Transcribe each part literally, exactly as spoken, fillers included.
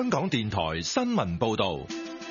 香港電台新聞報道。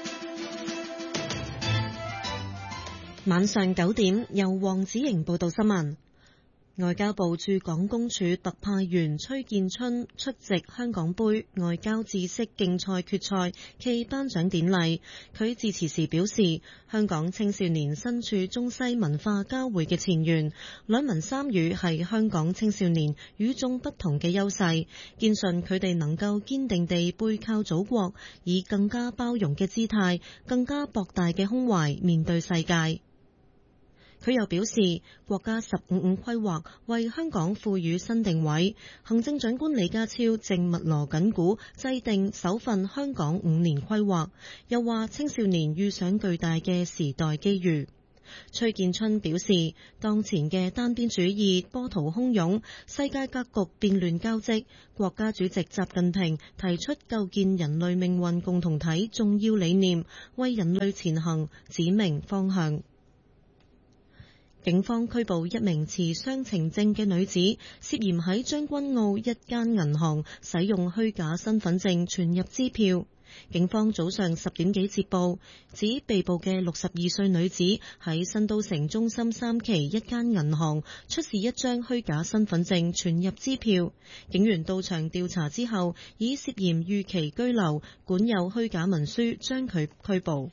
晚上九點，由黃子瑩報道新聞。外交部駐港公署特派員崔建春出席香港杯外交知識競賽決賽暨頒獎典禮。佢致辭時表示，香港青少年身處中西文化交匯嘅前沿，兩文三語係香港青少年與眾不同嘅優勢，堅信佢哋能夠堅定地背靠祖國，以更加包容嘅姿態、更加博大嘅胸懷面對世界。佢又表示，國家十五五規劃為香港賦予新定位，行政長官李家超正密鑼緊鼓制定首份香港五年規劃，又話青少年遇上巨大嘅時代機遇。崔建春表示，當前嘅單邊主義波濤洶湧，世界格局變亂交織，國家主席習近平提出構建人類命運共同體重要理念，為人類前行指明方向。警方拘捕一名持雙程證嘅女子，涉嫌喺將軍澳一間銀行使用虛假身份證存入支票。警方早上十點幾接報，指被捕嘅六十二歲女子喺新都城中心三期一間銀行出示一張虛假身份證存入支票。警員到場調查之後，以涉嫌逾期居留、管有虛假文書將佢拘捕。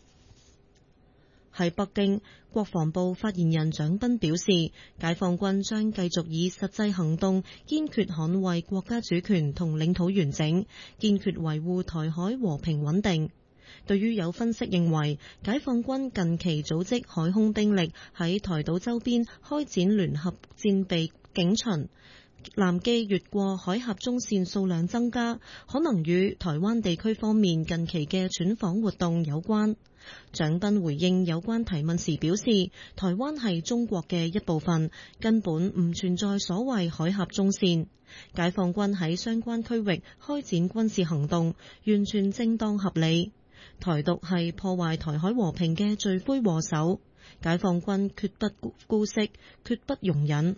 喺北京，國防部發言人蔣斌表示，解放軍將繼續以實際行動堅決捍衛國家主權同領土完整，堅決維護台海和平穩定。對於有分析認為，解放軍近期組織海空兵力喺台島周邊開展聯合戰備警巡，南機越過海峽中線數量增加，可能與台灣地區方面近期嘅竄訪活動有關。蔣斌回應有關提問時表示，台灣係中國嘅一部分，根本唔存在所謂海峽中線。解放軍喺相關區域開展軍事行動，完全正當合理。台獨係破壞台海和平嘅罪魁禍首，解放軍決不姑息，決不容忍。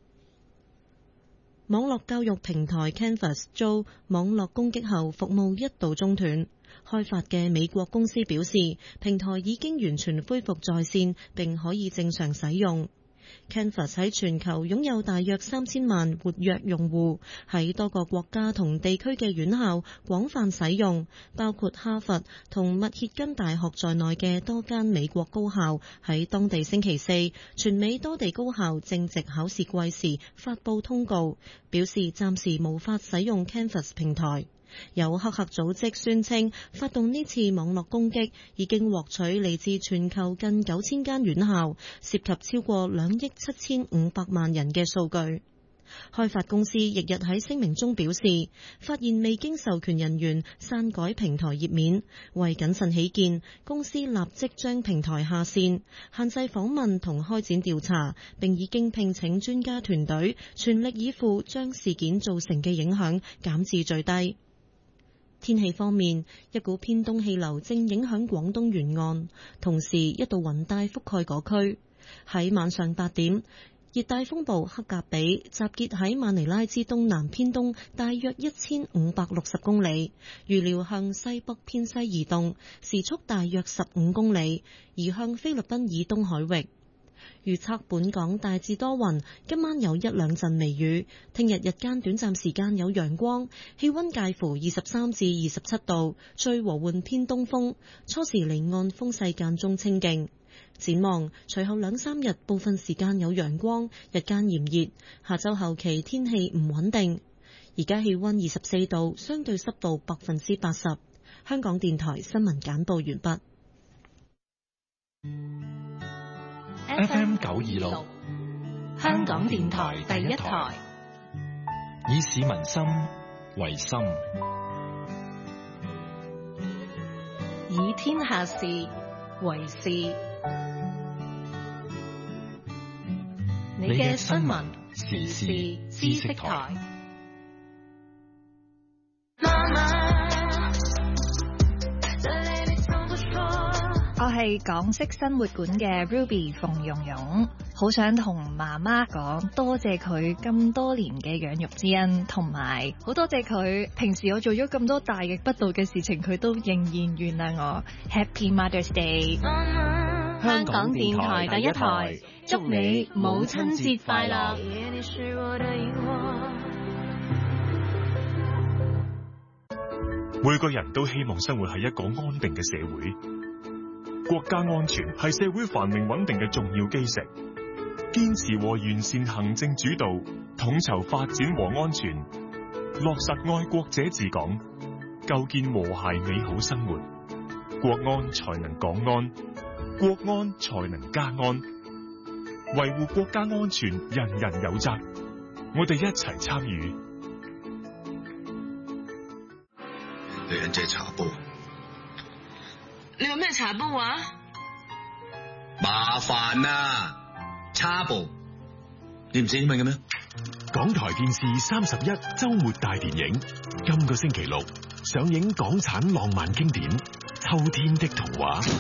網絡教育平台 Canvas 遭網絡攻擊後，服務一度中斷。開發嘅美國公司表示，平台已經完全恢復在線，並可以正常使用。Canvas 喺全球擁有大約三千萬活躍用戶，喺多個國家同地區嘅院校廣泛使用，包括哈佛同密歇根大學在內嘅多間美國高校。喺當地星期四，全美多地高校正值考試季時發布通告，表示暫時無法使用 Canvas 平台。有黑客組織宣稱，發動呢次網絡攻擊已經獲取嚟自全球近九千間院校，涉及超過兩億七千五百萬人嘅數據。開發公司翌日喺聲明中表示，發現未經授權人員刪改平台頁面，為謹慎起見，公司立即將平台下線，限制訪問同開展調查，並已經聘請專家團隊，全力以赴將事件造成嘅影響減至最低。天氣方面，一股偏東氣流正影響廣東沿岸，同時一道雲帶覆蓋嗰區。喺晚上八點，熱帶風暴克格比集結喺馬尼拉之東南偏東大約一千五百六十公里，預料向西北偏西移動，時速大約十五公里，移向菲律賓以東海域。預測本港大致多雲，今晚有一兩陣微雨，聽日日間短暫時間有陽光，氣溫介乎二十三至二十七度，吹和緩偏東風，初時離岸風勢間中清勁。展望隨後兩三日部分時間有陽光，日間炎熱，下周後期天氣唔穩定。而家氣溫二十四度，相對濕度百分之八十。香港電台新聞簡報完畢。 F M 九二六， 香港電台第一台， 以市民心為心， 以天下事為事。你嘅新聞時事知識台。 係港式生活館嘅 Ruby 馮蓉蓉，好想同媽媽講多謝佢咁多年嘅養育之恩，同埋好多謝佢平時我做咗咁多大逆不道嘅事情，佢都仍然原諒我。Happy Mother's Day！ 香港電台第一台，祝你母親節快樂！ 每個人都希望生活喺一個安定嘅社會，國家安全係社會繁榮穩定嘅重要基石。堅持和完善行政主導，統籌發展和安全，落實愛國者治港，構建和諧美好生活，國安才能港安，國安才能家安。維護國家安全，人人有責，我哋一齊參與。 女人借茶煲， 你有咩茶煲啊？ 麻煩啊！茶煲，你唔知英文嘅咩？ 港台電視三十一周末大電影，今個星期六上映港產浪漫經典《秋天的童話》。